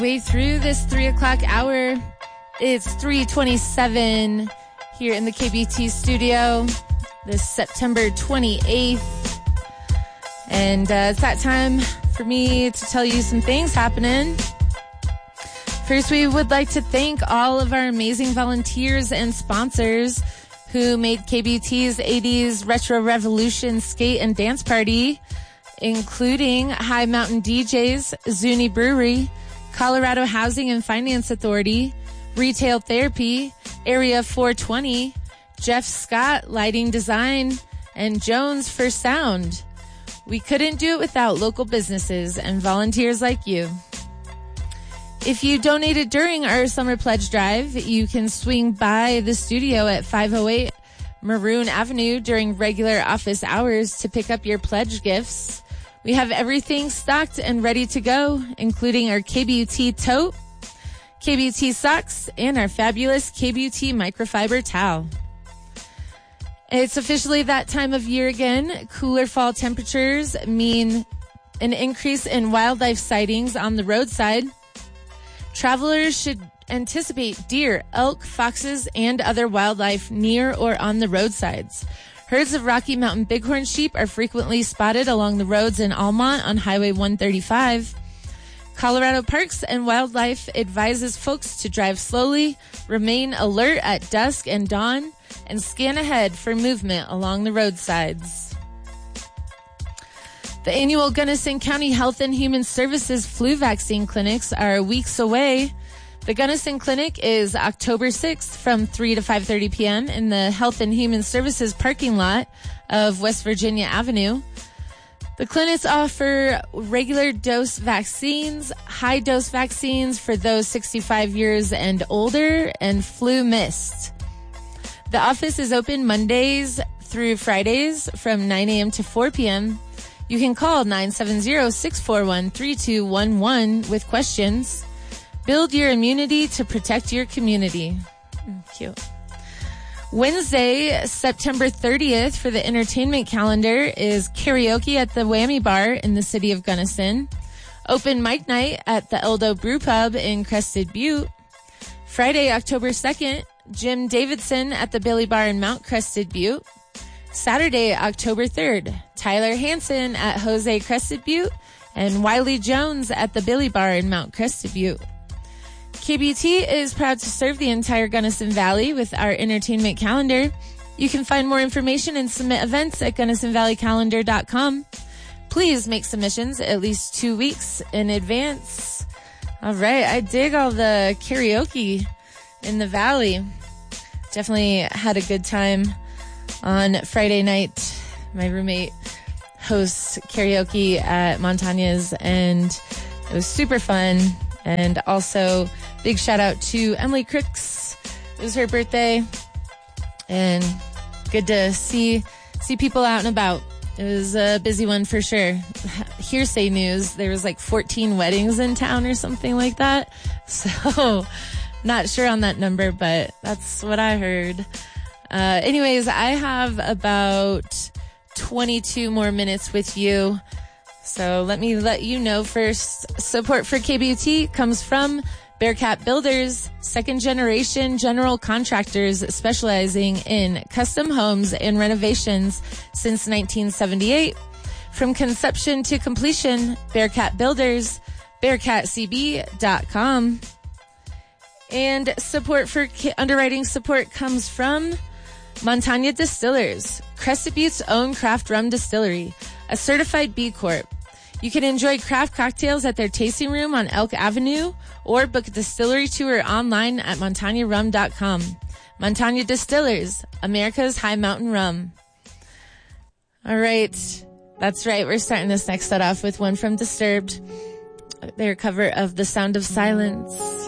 Way through this 3 o'clock hour. It's 3:27 here in the KBT studio this September 28th. And it's that time for me to tell you some things happening. First, we would like to thank all of our amazing volunteers and sponsors who made KBT's 80s Retro Revolution skate and dance party, including High Mountain DJs, Zuni Brewery, Colorado Housing and Finance Authority, Retail Therapy, Area 420, Jeff Scott Lighting Design, and Jones for Sound. We couldn't do it without local businesses and volunteers like you. If you donated during our summer pledge drive, you can swing by the studio at 508 Maroon Avenue during regular office hours to pick up your pledge gifts. We have everything stocked and ready to go, including our KBUT tote, KBUT socks, and our fabulous KBUT microfiber towel. It's officially that time of year again. Cooler fall temperatures mean an increase in wildlife sightings on the roadside. Travelers should anticipate deer, elk, foxes, and other wildlife near or on the roadsides. Herds of Rocky Mountain bighorn sheep are frequently spotted along the roads in Almont on Highway 135. Colorado Parks and Wildlife advises folks to drive slowly, remain alert at dusk and dawn, and scan ahead for movement along the roadsides. The annual Gunnison County Health and Human Services flu vaccine clinics are weeks away. The Gunnison Clinic is October 6th from 3 to 5:30 p.m. in the Health and Human Services parking lot of West Virginia Avenue. The clinics offer regular dose vaccines, high dose vaccines for those 65 years and older, and flu mist. The office is open Mondays through Fridays from 9 a.m. to 4 p.m. You can call 970-641-3211 with questions. Build your immunity to protect your community. Cute. Wednesday, September 30th for the entertainment calendar is karaoke at the Whammy Bar in the city of Gunnison. Open mic night at the Eldo Brew Pub in Crested Butte. Friday, October 2nd, Jim Davidson at the Billy Bar in Mount Crested Butte. Saturday, October 3rd, Tyler Hansen at Jose Crested Butte and Wiley Jones at the Billy Bar in Mount Crested Butte. KBT is proud to serve the entire Gunnison Valley with our entertainment calendar. You can find more information and submit events at GunnisonValleyCalendar.com. Please make submissions at least 2 weeks in advance. All right, I dig all the karaoke in the Valley. Definitely had a good time on Friday night. My roommate hosts karaoke at Montaña's, and it was super fun. And also, big shout out to Emily Crooks. It was her birthday, and good to see people out and about. It was a busy one for sure. Hearsay news, there was like 14 weddings in town or something like that. So, not sure on that number, but that's what I heard. Anyways, I have about 22 more minutes with you. So let me let you know first. Support for KBUT comes from Bearcat Builders, second generation general contractors specializing in custom homes and renovations since 1978. From conception to completion, Bearcat Builders, BearcatCB.com. And support for underwriting support comes from Montaña Distillers, Crested Butte's own craft rum distillery, a certified B Corp. You can enjoy craft cocktails at their tasting room on Elk Avenue or book a distillery tour online at MontañaRum.com. Montaña Distillers, America's high mountain rum. All right. That's right. We're starting this next set off with one from Disturbed, their cover of The Sound of Silence.